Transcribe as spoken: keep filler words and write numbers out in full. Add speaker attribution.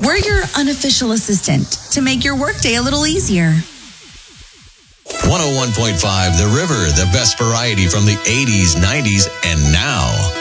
Speaker 1: We're your unofficial assistant to make your workday a little easier.
Speaker 2: one oh one point five The River, the best variety from the eighties, nineties, and now.